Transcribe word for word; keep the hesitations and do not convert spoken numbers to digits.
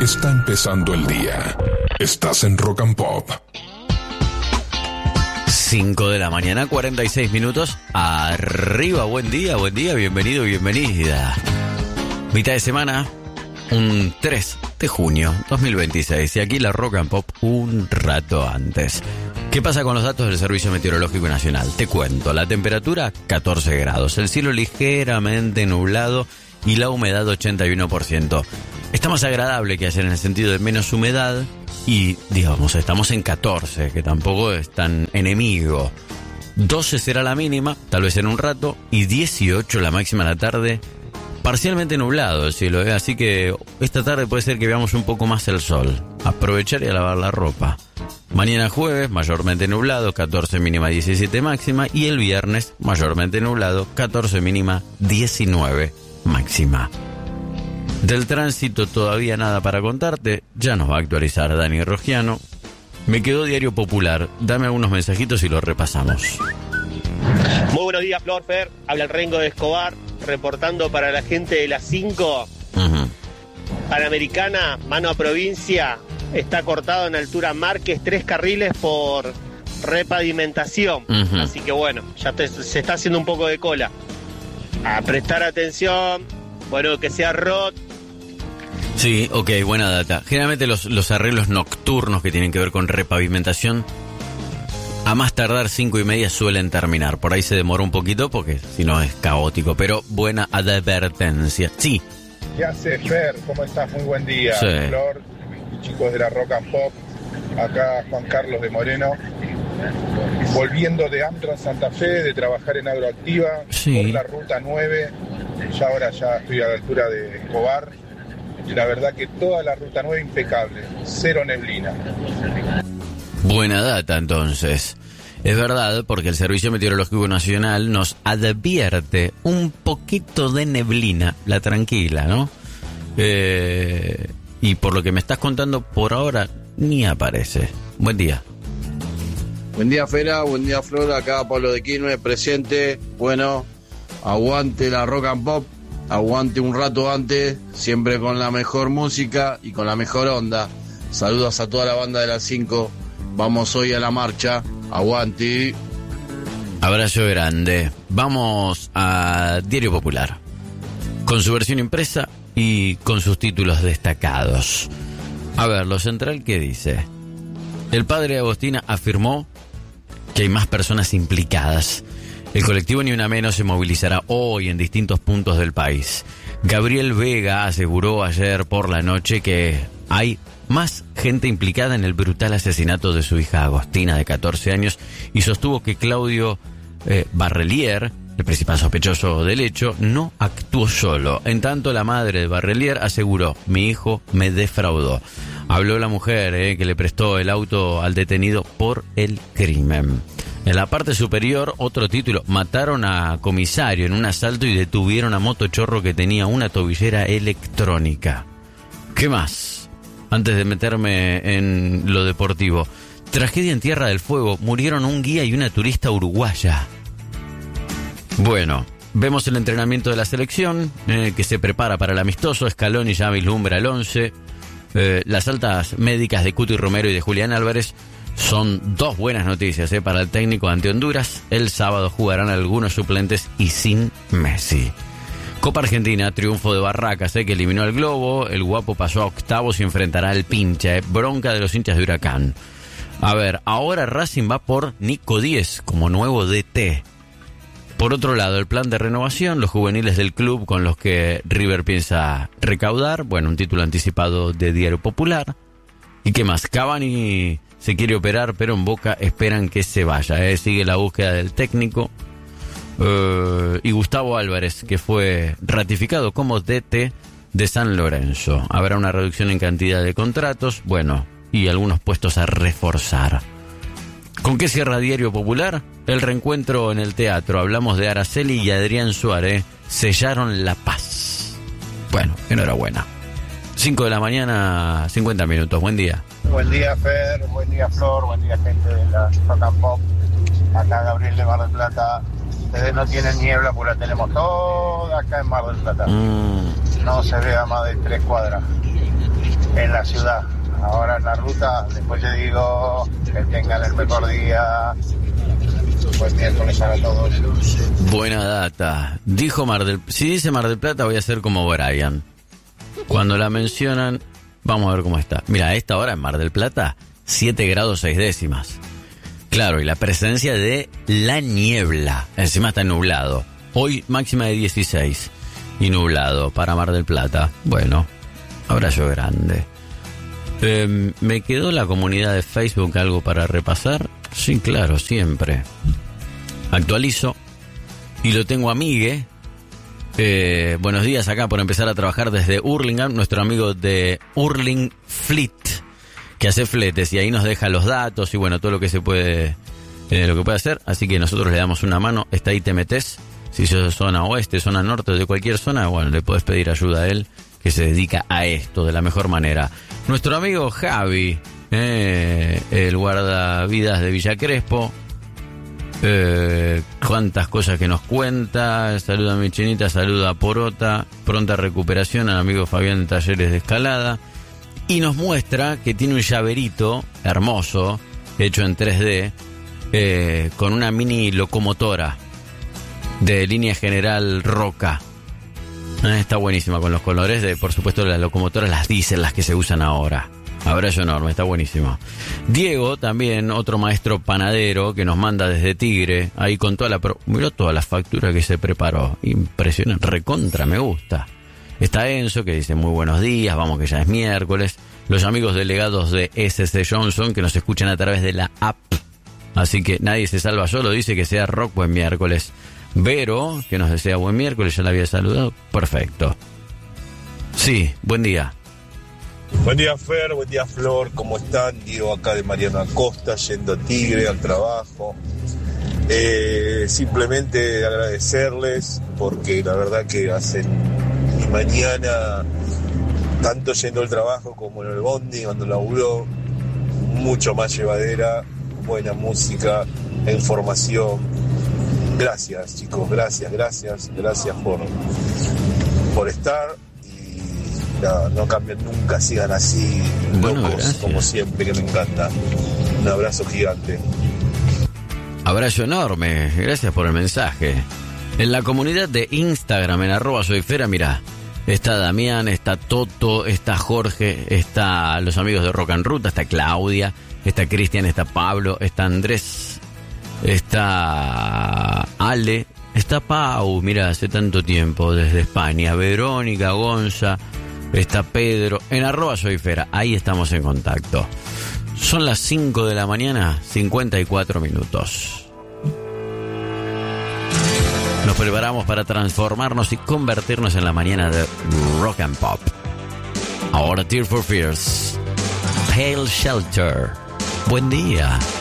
está empezando el día. Estás en Rock and Pop. cinco de la mañana, cuarenta y seis minutos. Arriba, buen día, buen día, bienvenido, bienvenida. Mitad de semana, un tres de junio dos mil veintiséis. Y aquí la Rock and Pop un rato antes. ¿Qué pasa con los datos del Servicio Meteorológico Nacional? Te cuento, la temperatura catorce grados, el cielo ligeramente nublado y la humedad ochenta y uno por ciento. Está más agradable que ayer en el sentido de menos humedad y, digamos, estamos en catorce, que tampoco es tan enemigo. doce será la mínima, tal vez en un rato, y dieciocho la máxima en la tarde. Parcialmente nublado el cielo, ¿eh? Así que esta tarde puede ser que veamos un poco más el sol. Aprovechar y a lavar la ropa. Mañana jueves, mayormente nublado, catorce mínima, diecisiete máxima. Y el viernes, mayormente nublado, catorce mínima, diecinueve máxima. Del tránsito todavía nada para contarte, ya nos va a actualizar Dani Rogiano. Me quedó Diario Popular, dame algunos mensajitos y los repasamos. Muy buenos días, Flor Fer, habla el Rengo de Escobar, reportando para la gente de las cinco. Uh-huh. Panamericana, mano a provincia, está cortado en altura Márquez, tres carriles por repavimentación. Uh-huh. Así que bueno, ya te, se está haciendo un poco de cola. A prestar atención, bueno, que sea rot. Sí, ok, buena data. Generalmente los, los arreglos nocturnos que tienen que ver con repavimentación, a más tardar cinco y media suelen terminar. Por ahí se demora un poquito porque si no es caótico, pero buena advertencia. Sí. ¿Qué hace, Fer? ¿Cómo estás? Muy buen día. Sí. Flor, chicos de la Rock and Pop, acá Juan Carlos de Moreno, volviendo de Amtrak Santa Fe, de trabajar en Agroactiva, sí, por la ruta nueve, ya ahora ya estoy a la altura de Escobar, y la verdad que toda la ruta nueve impecable, cero neblina. Buena data entonces. Es verdad, porque el Servicio Meteorológico Nacional nos advierte un poquito de neblina, la tranquila, ¿no? Eh, y por lo que me estás contando, por ahora ni aparece. Buen día. Buen día, Fera, buen día, Flor, acá Pablo de Quilmes, presente. Bueno, aguante la Rock and Pop, aguante un rato antes, siempre con la mejor música y con la mejor onda. Saludos a toda la banda de las cinco. Vamos hoy a la marcha. Aguante. Abrazo grande. Vamos a Diario Popular, con su versión impresa y con sus títulos destacados. A ver, lo central, ¿qué dice? El padre de Agostina afirmó que hay más personas implicadas. El colectivo Ni Una Menos se movilizará hoy en distintos puntos del país. Gabriel Vega aseguró ayer por la noche que hay más gente implicada en el brutal asesinato de su hija Agostina, de catorce años, y sostuvo que Claudio eh, Barrelier, el principal sospechoso del hecho, no actuó solo. En tanto, la madre de Barrelier aseguró: mi hijo me defraudó. Habló la mujer eh, que le prestó el auto al detenido por el crimen. En la parte superior, otro título: mataron a comisario en un asalto y detuvieron a motochorro que tenía una tobillera electrónica. ¿Qué más? Antes de meterme en lo deportivo, tragedia en Tierra del Fuego, murieron un guía y una turista uruguaya. Bueno, vemos el entrenamiento de la selección, eh, que se prepara para el amistoso. Scaloni ya vislumbra el once. Eh, las altas médicas de Cuti Romero y de Julián Álvarez son dos buenas noticias eh, para el técnico ante Honduras. El sábado jugarán algunos suplentes y sin Messi. Copa Argentina, triunfo de Barracas, eh, que eliminó al Globo. El Guapo pasó a octavos y enfrentará al Pincha. Eh, bronca de los hinchas de Huracán. A ver, ahora Racing va por Nico Díez como nuevo D T. Por otro lado, el plan de renovación, los juveniles del club con los que River piensa recaudar. Bueno, un título anticipado de Diario Popular. ¿Y qué más? Cavani se quiere operar, pero en Boca esperan que se vaya. Eh. Sigue la búsqueda del técnico. Uh, y Gustavo Álvarez, que fue ratificado como D T de San Lorenzo. Habrá una reducción en cantidad de contratos, bueno, y algunos puestos a reforzar. ¿Con qué cierra Diario Popular? El reencuentro en el teatro. Hablamos de Araceli y Adrián Suárez. Sellaron la paz. Bueno, enhorabuena. cinco de la mañana, cincuenta minutos. Buen día. Buen día, Fer. Buen día, Flor. Buen día, gente de la Rock and Pop. Acá Gabriel de Mar del Plata. Ustedes no tienen niebla, pues la tenemos toda acá en Mar del Plata. Mm. No se ve a más de tres cuadras. en la ciudad. Ahora en la ruta, después te digo que tengan el mejor día. Buen miércoles para todos. Buena data. Dijo Mar del... Si dice Mar del Plata voy a hacer como Brian. Cuando la mencionan, vamos a ver cómo está. Mira, a esta hora en Mar del Plata, siete grados seis décimas. Claro, y la presencia de la niebla. Encima está nublado. Hoy máxima de dieciséis. Y nublado para Mar del Plata. Bueno, abrazo grande. Eh, ¿Me quedó la comunidad de Facebook algo para repasar? Sí, claro, siempre. Actualizo y lo tengo a Migue. Eh, buenos días acá por empezar a trabajar desde Hurlingham, nuestro amigo de Hurling Fleet, que hace fletes y ahí nos deja los datos y bueno, todo lo que se puede, eh, lo que puede hacer. Así que nosotros le damos una mano. Está ahí te metes. Si sos zona oeste, zona norte, de cualquier zona, bueno, le podés pedir ayuda a él, que se dedica a esto de la mejor manera. Nuestro amigo Javi, eh, el guardavidas de Villa Crespo, eh, cuántas cosas que nos cuenta. Saluda a mi chinita, saluda a Porota, pronta recuperación al amigo Fabián de Talleres de Escalada, y nos muestra que tiene un llaverito hermoso, hecho en tres D, eh, con una mini locomotora de línea general Roca. Eh, está buenísima con los colores de, por supuesto, las locomotoras, las diésel, las que se usan ahora. Abrazo enorme, está buenísimo. Diego, también otro maestro panadero que nos manda desde Tigre, ahí con toda la... Pro... Miró toda la factura que se preparó. Impresionante, recontra, me gusta. Está Enzo, que dice muy buenos días, vamos que ya es miércoles. Los amigos delegados de S C Johnson, que nos escuchan a través de la app. Así que nadie se salva solo, dice que sea rock buen miércoles. Vero, que nos desea buen miércoles, ya la había saludado. Perfecto. Sí, buen día. Buen día, Fer, buen día, Flor, ¿cómo están? Diego acá de Mariano Acosta, yendo a Tigre al trabajo. Eh, simplemente agradecerles porque la verdad que hacen mi mañana, tanto yendo al trabajo como en el bondi, cuando laburo, mucho más llevadera, buena música, información. Gracias, chicos, gracias, gracias, gracias por, por estar y nada, no cambien nunca, sigan así, bueno, locos, gracias. Como siempre, que me encanta. Un abrazo gigante. Abrazo enorme, gracias por el mensaje. En la comunidad de Instagram, en arroba soyfera, mirá, está Damián, está Toto, está Jorge, está los amigos de Rock and Ruta, está Claudia, está Cristian, está Pablo, está Andrés, está Ale, está Pau, mira, hace tanto tiempo, desde España, Verónica, Gonza, está Pedro, en arroba soyfera, ahí estamos en contacto. Son las cinco de la mañana, cincuenta y cuatro minutos. Nos preparamos para transformarnos y convertirnos en la mañana de Rock and Pop. Ahora Tears for Fears, Pale Shelter. Buen día.